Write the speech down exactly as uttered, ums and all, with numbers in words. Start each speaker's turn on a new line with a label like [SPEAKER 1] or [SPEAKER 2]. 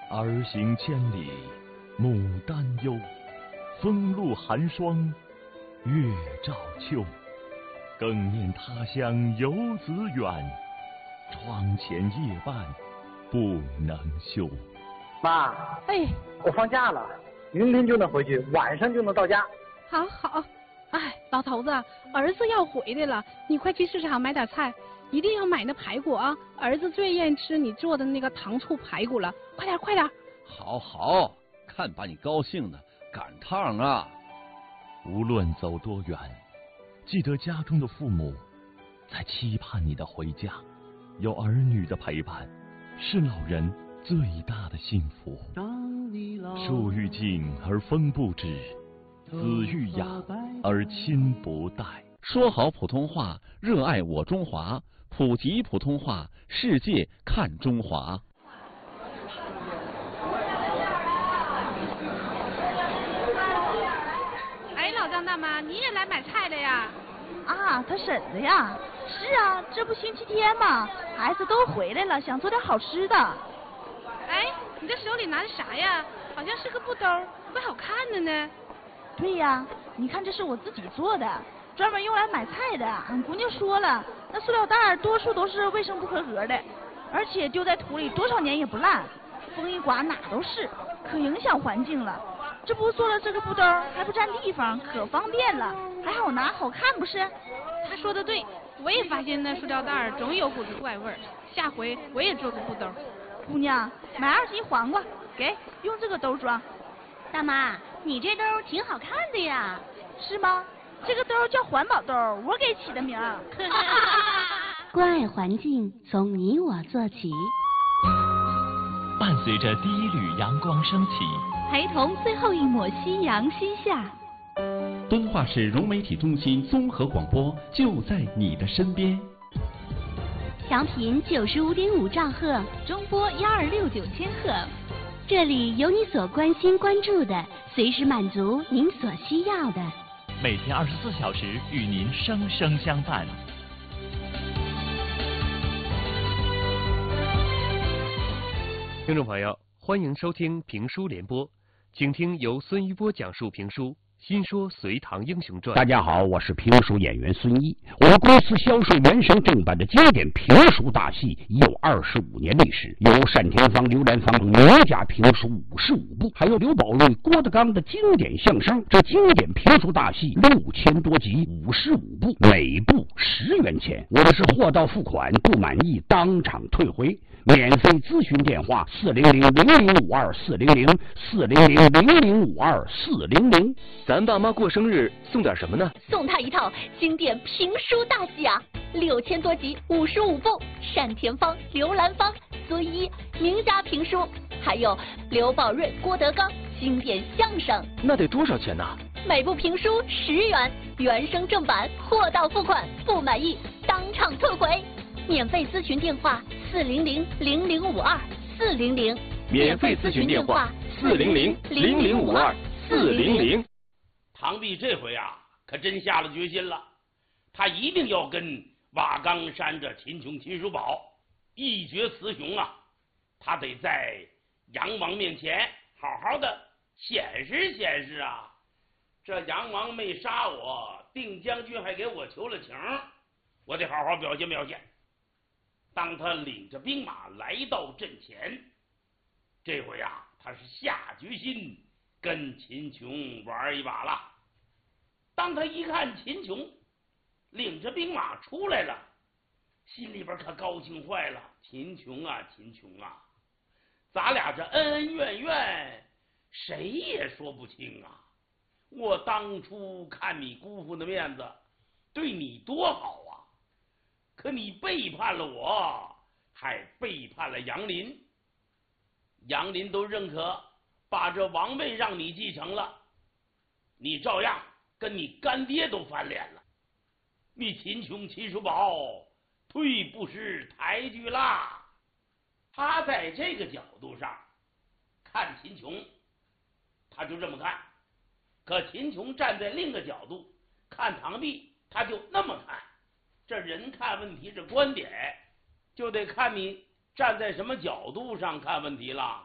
[SPEAKER 1] 儿行千里母担忧，风露寒霜月照秋。更念他乡游子远，窗前夜半不能休。
[SPEAKER 2] 妈，
[SPEAKER 3] 哎，
[SPEAKER 2] 我放假了，明天就能回去，晚上就能到家。
[SPEAKER 3] 好好。哎，老头子，儿子要回来了，你快去市场买点菜，一定要买那排骨啊！儿子最愿意吃你做的那个糖醋排骨了，快点快点！
[SPEAKER 4] 好好，看把你高兴的，赶趟啊！
[SPEAKER 1] 无论走多远，记得家中的父母在期盼你的回家，有儿女的陪伴是老人最大的幸福。树欲静而风不止，子欲养而亲不待。
[SPEAKER 4] 说好普通话，热爱我中华，普及普通话，世界看中华。
[SPEAKER 3] 哎，老张大妈，你也来买菜了呀？
[SPEAKER 5] 啊，他婶子呀。是啊，这不星期天嘛，孩子都回来了，想做点好吃的。
[SPEAKER 3] 哎，你这手里拿的啥呀？好像是个布兜，怪好看的呢。
[SPEAKER 5] 对呀，你看这是我自己做的，专门用来买菜的。俺姑娘说了，那塑料袋多数都是卫生不合格的，而且丢在土里多少年也不烂，风一刮哪都是，可影响环境了。这不做了这个布兜还不占地方，可方便了，还好拿好看不是？
[SPEAKER 3] 他说的对，我也发现那塑料袋总有股子怪味儿，下回我也做个布兜。
[SPEAKER 5] 姑娘，买二斤黄瓜，给用这个兜装。
[SPEAKER 6] 大妈，你这兜挺好看的呀。
[SPEAKER 5] 是吗？这个兜叫环保兜，我给起的名儿。
[SPEAKER 6] 关爱环境，从你我做起。
[SPEAKER 1] 伴随着第一缕阳光升起，
[SPEAKER 7] 陪同最后一抹夕阳西下。
[SPEAKER 8] 敦化市融媒体中心综合广播就在你的身边。
[SPEAKER 6] 调频九十五点五兆赫，
[SPEAKER 7] 中波幺二六九千赫。
[SPEAKER 6] 这里有你所关心关注的，随时满足您所需要的。
[SPEAKER 1] 每天二十四小时与您生生相伴。
[SPEAKER 9] 听众朋友，欢迎收听评书联播，请听由孙一波讲述评书《新说隋唐英雄传》。
[SPEAKER 10] 大家好，我是评书演员孙一。我们公司销售原声正版的经典评书大戏已有二十五年历史，有单田芳、刘兰芳名家评书五十五部，还有刘宝瑞、郭德纲的经典相声。这经典评书大戏六千多集，五十五部，每部十元钱。我们是货到付款，不满意当场退回。免费咨询电话：四零零零零五二四零零四零零零零五二四零零。
[SPEAKER 9] 咱爸妈过生日送点什么呢？
[SPEAKER 7] 送他一套经典评书大戏啊，六千多集，五十五部，单田芳、刘兰芳、孙一名家评书，还有刘宝瑞、郭德纲经典相声。
[SPEAKER 9] 那得多少钱呢？
[SPEAKER 7] 每部评书十元，原声正版，货到付款，不满意当场退回。免费咨询电话：四零零零零五二四零零。
[SPEAKER 9] 免费咨询电话：四零零零零五二四零零。
[SPEAKER 11] 唐弼这回啊，可真下了决心了，他一定要跟瓦岗山这秦琼、秦叔宝一决雌雄啊！他得在杨王面前好好的显示显示啊！这杨王没杀我，定将军还给我求了情，我得好好表现表现。当他领着兵马来到阵前，这回啊，他是下决心跟秦琼玩一把了。当他一看秦琼领着兵马出来了，心里边可高兴坏了。秦琼啊，秦琼啊，咱俩这恩恩怨怨，谁也说不清啊。我当初看你姑父的面子，对你多好啊，可你背叛了我，还背叛了杨林。杨林都认可把这王位让你继承了，你照样跟你干爹都翻脸了。你秦琼、秦叔宝退不识抬举啦。他在这个角度上看秦琼，他就这么看。可秦琼站在另一个角度看唐弼，他就那么看。这人看问题，这观点就得看你站在什么角度上看问题了。